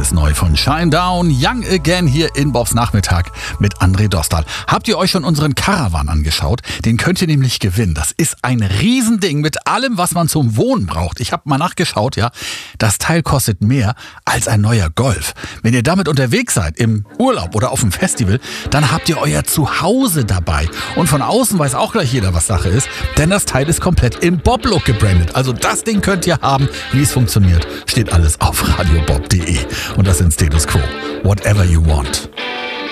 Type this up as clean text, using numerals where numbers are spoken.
ist neu von Shinedown, Young Again hier in Bobs Nachmittag mit André Dostal. Habt ihr euch schon unseren Caravan angeschaut? Den könnt ihr nämlich gewinnen. Das ist ein Riesending mit allem, was man zum Wohnen braucht. Ich habe mal nachgeschaut, ja. Das Teil kostet mehr als ein neuer Golf. Wenn ihr damit unterwegs seid, im Urlaub oder auf dem Festival, dann habt ihr euer Zuhause dabei. Und von außen weiß auch gleich jeder, was Sache ist, denn das Teil ist komplett im Bob-Look gebrandet. Also das Ding könnt ihr haben. Wie es funktioniert, steht alles auf radiobob.de. Und das sind Status Quo. Whatever you want.